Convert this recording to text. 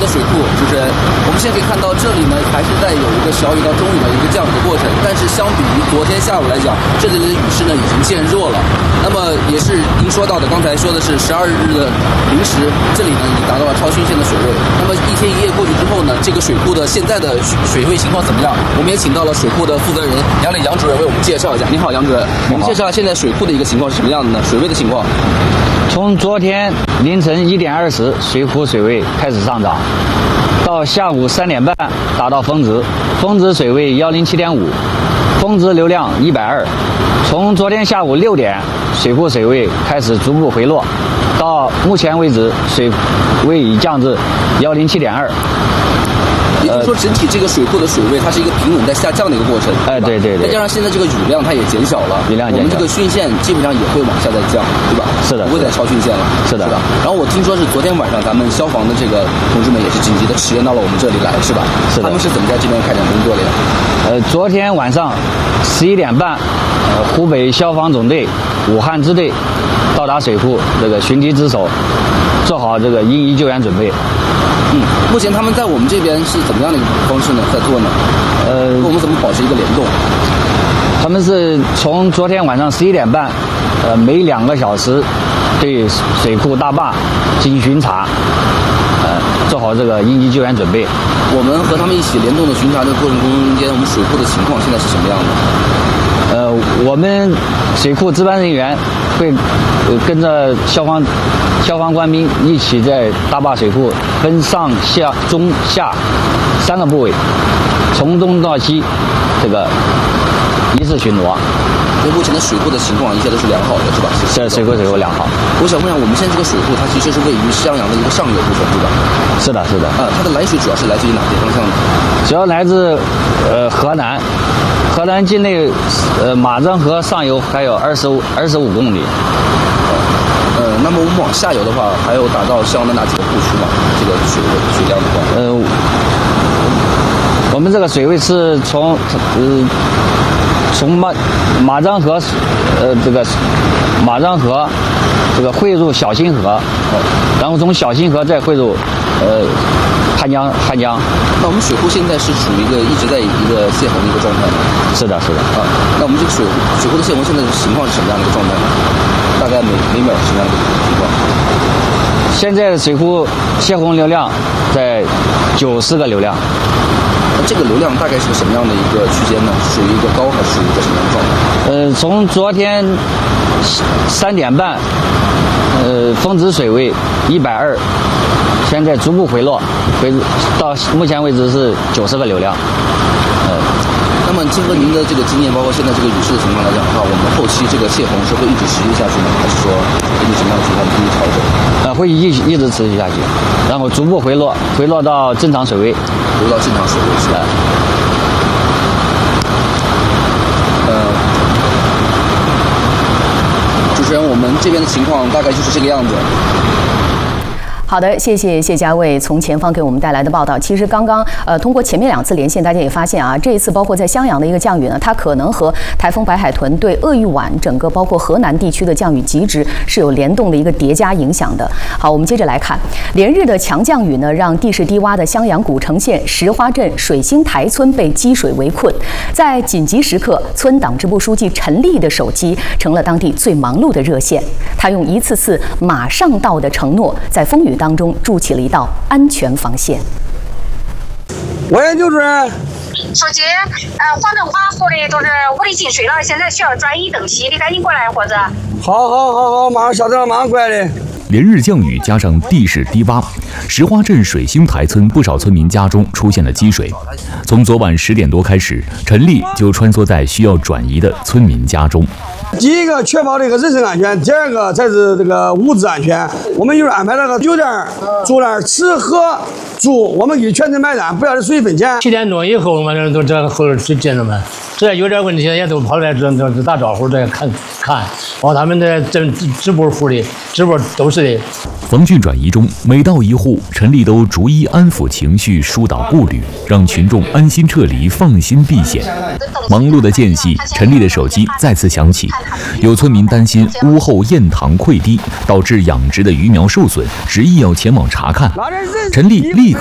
的水库，主持人，我们现在可以看到这里呢还是在有一个小雨到中雨的一个降雨的过程，但是相比于昨天下午来讲，这里的雨势呢已经渐弱了。那么也是您说到的，刚才说的是12日的零时，这里呢已经达到了超汛线的水位。那么一天一夜过去之后呢，这个水库的现在的水位情况怎么样？我们也请到了水库的负责人杨主任为我们介绍一下。你好，杨主任，我们介绍一下现在水库的一个情况是什么样的呢？水位的情况。 从昨天凌晨1点20，水库水位开始上涨，到下午3点半达到峰值水位107.5，峰值流量120。从昨天下午6点，水库水位开始逐步回落，到目前为止，水位已降至107.2。 也就是说，整体这个水库的水位它是一个平稳在下降的一个过程。 对。再加上现在这个雨量它也减小了，我们这个汛线基本上也会往下再降，对吧？ 是的， 不会再超汛线了。 是的。 然后我听说是昨天晚上咱们消防的这个同志们也是紧急的驰援到了我们这里来，是吧？ 是的。 他们是怎么在这边开展工作的呀？ 昨天晚上11点半，湖北消防总队武汉支队到达水库这个寻堤值守，做好这个应急救援准备。 目前他们在我们这边是怎么样的一个方式呢？在做呢？我们怎么保持一个联动？ 他们是从昨天晚上11点半，每2个小时对水库大坝进行巡查，做好这个应急救援准备。 我们和他们一起联动的巡查的过程中间，我们水库的情况现在是什么样的？ 我们水库值班人员会跟着消防官兵一起在大坝水库分上下中下3个部位，从东到西这个一次巡逻。 所以目前的水库的情况一切都是良好的，是吧？ 是水库良好。 我想问一下，我们现在这个水库它其实是位于襄阳的一个上游部分，对吧？ 是的。 它的来水主要是来自于哪些方向呢？ 主要来自河南境内马庄河上游还有25公里。 那么我们往下游的话，还有达到襄阳的哪几个库区吗？这个水量的话， 我们这个水位是从马庄河这个汇入小新河，然后从小新河再汇入汉江。 那我们水库现在是处于一直在一个泄洪的一个状态吗？ 是的。 那我们这个水库的泄洪现在的情况是什么样的一个状态呢？大概每秒什么样的一个情况？ 现在水库泄洪流量在90个流量。 那这个流量大概是个什么样的一个区间呢？属于一个高还是属于一个什么样的状态？ 从昨天3点半，峰值水位120，现在逐步回落，到目前为止是90个流量。 那么经过您的这个经验，包括现在这个雨势的情况来讲的话，我们后期这个泄洪是会一直持续下去吗？还是说根据什么样的情况进行调整？ 会一直持续下去，然后逐步回落到正常水位， 回到正常水位是吧？主持人，我们这边的情况大概就是这个样子。 好的，谢谢谢家卫从前方给我们带来的报道。其实刚刚通过前面2次连线，大家也发现啊，这一次包括在襄阳的一个降雨呢，它可能和台风白海豚对鄂豫皖整个包括河南地区的降雨极值是有联动的一个叠加影响的。好，我们接着来看，连日的强降雨呢，让地势低洼的襄阳古城县石花镇水星台村被积水围困。在紧急时刻，村党支部书记陈丽的手机成了当地最忙碌的热线。他用一次次马上到的承诺，在风雨当中筑起了一道安全防线。 喂，刘主任。 书记，黄镇华湖里都是屋里进水了，现在需要转移灯息，你赶紧过来，伙子。 好，马上下车了，马上过来的。 连日降雨加上地势低洼，石花镇水星台村不少村民家中出现了积水。从昨晚10点多开始，陈丽就穿梭在需要转移的村民家中。 第一个确保这个人身安全，第二个才是这个物资安全。我们有人安排那个酒店住那儿吃喝住，我们给全程买单，不要水分钱。 7点多以后，我们都这后这见着们，这有点问题也都跑来这打招呼，这看，往他们的直播户里直播都是的。 防汛转移中，每到一户，陈丽都逐一安抚情绪，疏导顾虑，让群众安心撤离，放心避险。忙碌的间隙，陈丽的手机再次响起，有村民担心屋后堰塘溃堤，导致养殖的鱼苗受损，执意要前往查看。陈丽立刻